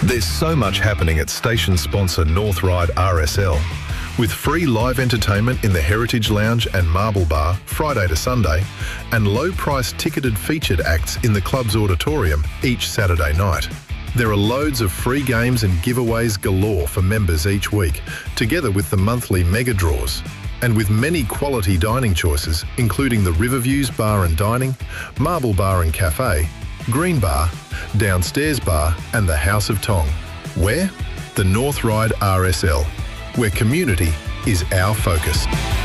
There's so much happening at station sponsor North Ryde RSL. With free live entertainment in the Heritage Lounge and Marble Bar Friday to Sunday, and low-priced ticketed featured acts in the club's auditorium each Saturday night. There are loads of free games and giveaways galore for members each week, together with the monthly mega draws. And with many quality dining choices, including the Riverviews Bar and Dining, Marble Bar and Cafe, Green Bar, Downstairs Bar and the House of Tong. Where? The North Ryde RSL, where community is our focus.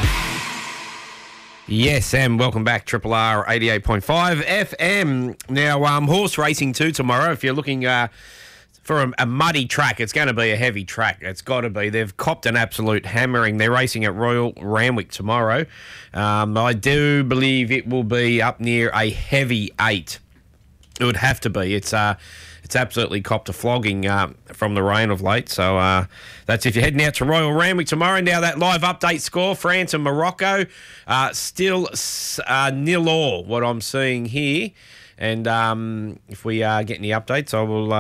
Yes, and welcome back, Triple R 88.5 FM. Now, horse racing too tomorrow. If you're looking for a muddy track, it's going to be a heavy track. It's got to be. They've copped an absolute hammering. They're racing at Royal Randwick tomorrow. I do believe it will be up near a heavy 8. It would have to be. It's absolutely copped a flogging from the rain of late. So that's if you're heading out to Royal Randwick tomorrow. Now that live update score, France and Morocco, still 0-0, what I'm seeing here. And if we get any updates,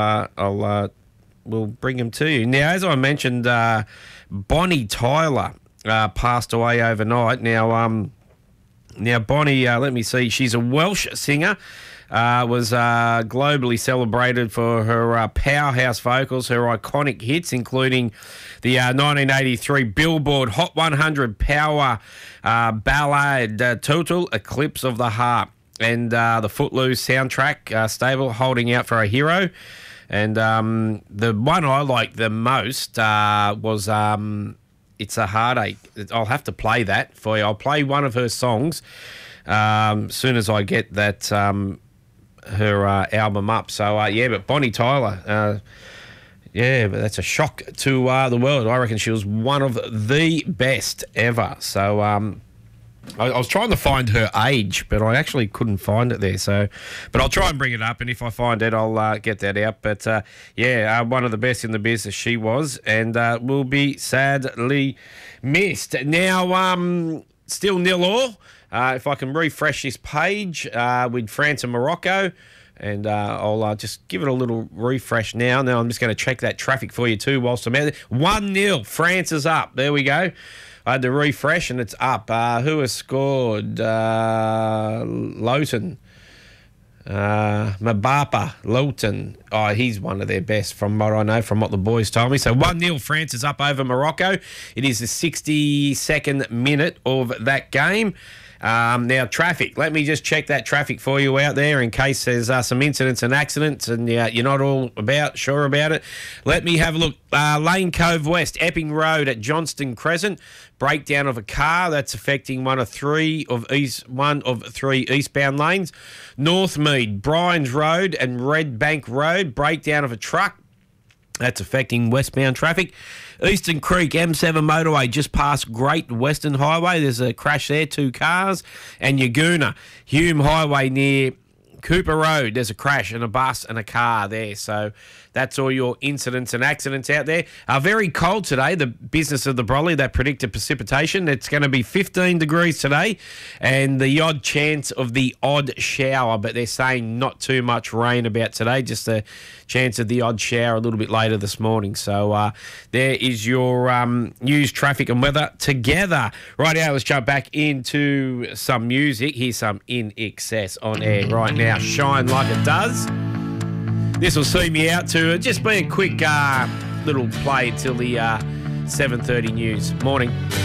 we'll bring them to you. Now, as I mentioned, Bonnie Tyler passed away overnight. Now Bonnie, let me see, she's a Welsh singer. Was globally celebrated for her powerhouse vocals, her iconic hits, including the 1983 Billboard Hot 100 power ballad Total Eclipse of the Heart, and the Footloose soundtrack, Stable, Holding Out for a Hero. And the one I liked the most was It's a Heartache. I'll have to play that for you. I'll play one of her songs as soon as I get that her album up. So, but Bonnie Tyler, but that's a shock to the world. I reckon she was one of the best ever. So, I was trying to find her age, but I actually couldn't find it there. So, but I'll try and bring it up, and if I find it, I'll get that out. But, one of the best in the business she was, and will be sadly missed. Now, still 0-0. If I can refresh this page with France and Morocco, and I'll just give it a little refresh now. Now I'm just going to check that traffic for you too whilst I'm out there. 1-0, France is up. There we go. I had to refresh and it's up. Who has scored? Lowton. Mabapa Lowton. Oh, he's one of their best from what I know, from what the boys told me. So 1-0, France is up over Morocco. It is the 62nd minute of that game. Now, traffic. Let me just check that traffic for you out there in case there's some incidents and accidents and you're not all sure about it. Let me have a look. Lane Cove West, Epping Road at Johnston Crescent. Breakdown of a car that's affecting one of three eastbound lanes. Northmead, Bryans Road and Red Bank Road. Breakdown of a truck. That's affecting westbound traffic. Eastern Creek M7 motorway just past Great Western Highway. There's a crash there, 2 cars. And Yagoona, Hume Highway near Cooper Road. There's a crash and a bus and a car there. So that's all your incidents and accidents out there. Very cold today, the business of the Brolly, that predicted precipitation. It's going to be 15 degrees today and the odd chance of the odd shower, but they're saying not too much rain about today, just a chance of the odd shower a little bit later this morning. So there is your news, traffic and weather together. Right now, let's jump back into some music. Here's some In Excess on air right now. Shine Like It Does. This will see me out to just be a quick little play until the 7:30 news. Morning.